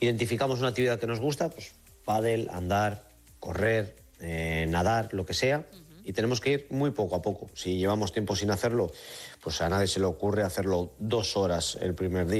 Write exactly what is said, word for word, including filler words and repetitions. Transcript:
identificamos una actividad que nos gusta, pues pádel, andar, correr, eh, nadar, lo que sea, y tenemos que ir muy poco a poco. Si llevamos tiempo sin hacerlo, pues a nadie se le ocurre hacerlo dos horas el primer día.